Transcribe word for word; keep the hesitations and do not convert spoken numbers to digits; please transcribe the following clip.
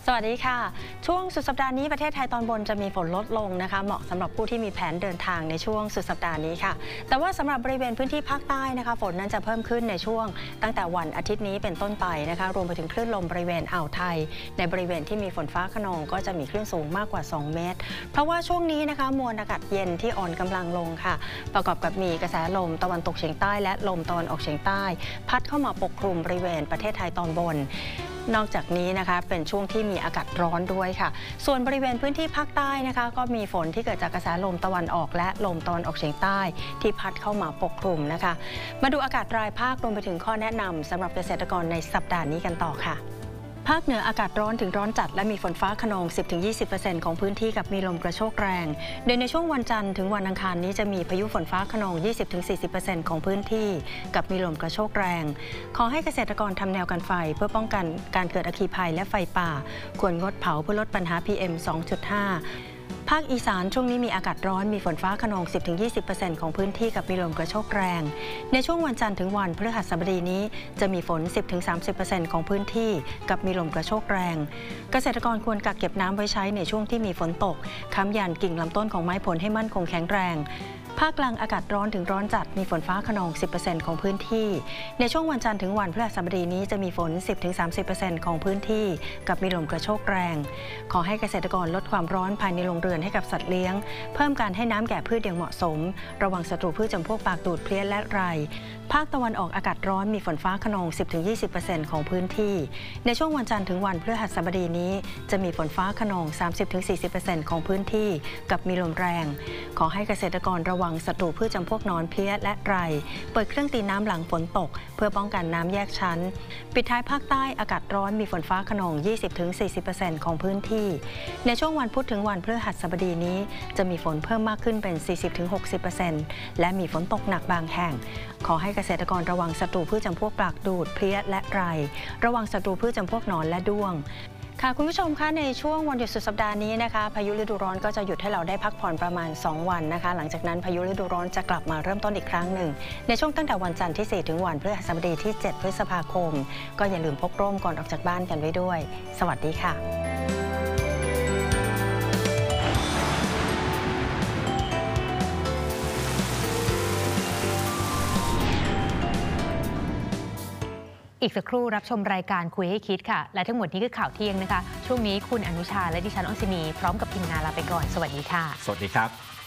สวัสดีค่ะช่วงสุดสัปดาห์นี้ประเทศไทยตอนบนจะมีฝนลดลงนะคะเหมาะสำหรับผู้ที่มีแผนเดินทางในช่วงสุดสัปดาห์นี้ค่ะแต่ว่าสำหรับบริเวณพื้นที่ภาคใต้นะคะฝนนั้นจะเพิ่มขึ้นในช่วงตั้งแต่วันอาทิตย์นี้เป็นต้นไปนะคะรวมไปถึงคลื่นลมบริเวณอ่าวไทยในบริเวณที่มีฝนฟ้าคะนองก็จะมีคลื่นสูงมากกว่าสองเมตรเพราะว่าช่วงนี้นะคะมวลอากาศเย็นที่อ่อนกำลังลงค่ะประกอบกับมีกระแสลมตะวันตกเฉียงใต้และลมตะวันออกเฉียงใต้พัดเข้ามาปกคลุมบริเวณประเทศไทยตอนบนนอกจากนี้นะคะเป็นช่วงที่มีอากาศร้อนด้วยค่ะส่วนบริเวณพื้นที่ภาคใต้นะคะก็มีฝนที่เกิดจากกระแสลมตะวันออกและลมตะวันออกเฉียงใต้ที่พัดเข้ามาปกคลุมนะคะมาดูอากาศรายภาครวมไปถึงข้อแนะนำสำหรับเกษตรกรในสัปดาห์นี้กันต่อค่ะภาคเหนืออากาศร้อนถึงร้อนจัดและมีฝนฟ้าคะนอง สิบถึงยี่สิบเปอร์เซ็นต์ ของพื้นที่กับมีลมกระโชกแรงโดยในช่วงวันจันทร์ถึงวันอังคารนี้จะมีพายุฝนฟ้าคะนอง ยี่สิบถึงสี่สิบเปอร์เซ็นต์ ของพื้นที่กับมีลมกระโชกแรงขอให้เกษตรกรทำแนวกันไฟเพื่อป้องกันการเกิดอัคคีภัยและไฟป่าควรงดเผาเพื่อลดปัญหา พี เอ็ม สองจุดห้าภาคอีสานช่วงนี้มีอากาศร้อนมีฝนฟ้าคะนอง สิบถึงยี่สิบเปอร์เซ็นต์ ของพื้นที่กับมีลมกระโชกแรงในช่วงวันจันทร์ถึงวันพฤหัสบดีนี้จะมีฝน สิบถึงสามสิบเปอร์เซ็นต์ ของพื้นที่กับมีลมกระโชกแรงเกษตรกรควรกักเก็บน้ำไว้ใช้ในช่วงที่มีฝนตกค้ำยันกิ่งลำต้นของไม้ผลให้มั่นคงแข็งแรงภาคกลางอากาศร้อนถึงร้อนจัดมีฝนฟ้าคะนอง สิบเปอร์เซ็นต์ ของพื้นที่ในช่วงวันจันทร์ถึงวันพฤหัสบดีนี้จะมีฝน สิบถึงสามสิบเปอร์เซ็นต์ ของพื้นที่กับมีลมกระโชกแรงขอให้เกษตรกรลดความร้อนภายในโรงเรือนให้กับสัตว์เลี้ยงเพิ่มการให้น้ำแก่พืชอย่างเหมาะสมระวังศัตรูพืชจำพวกปากดูดเพลี้ยและไรภาคตะวันออกอากาศร้อนมีฝนฟ้าคะนอง สิบถึงยี่สิบเปอร์เซ็นต์ ของพื้นที่ในช่วงวันจันทร์ถึงวันพฤหัสบดีนี้จะมีฝนฟ้าคะนอง สามสิบถึงสี่สิบเปอร์เซ็นต์ ของพื้นที่กับมีลมแรงขอให้เกษตรกรระวังศัตรูพืชจำพวกนอนเพลี้ยและไรเปิดเครื่องตีน้ำหลังฝนตกเพื่อป้องกันน้ำแยกชั้นปิดท้ายภาคใต้อากาศร้อนมีฝนฟ้าคะนอง ยี่สิบถึงสี่สิบเปอร์เซ็นต์ ของพื้นที่ในช่วงวันพุธถึงวันพฤหัสบดีนี้จะมีฝนเพิ่มมากขึ้นเป็น สี่สิบถึงหกสิบเปอร์เซ็นต์ และมีฝนตกหนักบางแห่งขอให้เกษตรกรระวังศัตรูพืชจำพวกปากดูดเพลี้ยและไรระวังศัตรูพืชจำพวกหนอนและด้วงค่ะคุณผู้ชมคะในช่วงวันหยุดสุดสัปดาห์นี้นะคะพายุฤดูร้อนก็จะหยุดให้เราได้พักผ่อนประมาณสองวันนะคะหลังจากนั้นพายุฤดูร้อนจะกลับมาเริ่มต้นอีกครั้งหนึ่งในช่วงตั้งแต่วันจันทร์ที่สี่ถึงวันพฤหัสบดีที่เจ็ดพฤษภาคมก็อย่าลืมพกร่มก่อนออกจากบ้านกันไว้ด้วยสวัสดีค่ะอีกสักครู่รับชมรายการคุยให้คิดค่ะและทั้งหมดนี้คือข่าวเที่ยงนะคะช่วงนี้คุณอนุชาและดิฉันอศินีพร้อมกับทีมงานลาไปก่อนสวัสดีค่ะสวัสดีครับ